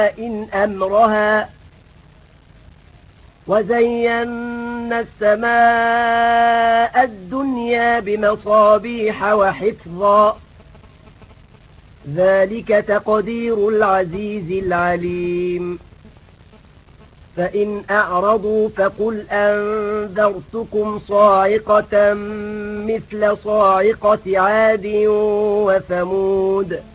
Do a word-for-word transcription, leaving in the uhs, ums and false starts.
إن أمرها وزينا السماء الدنيا بمصابيح وحفظا ذلك تقدير العزيز العليم فإن أعرضوا فقل أنذرتكم صاعقة مثل صاعقة عاد وثمود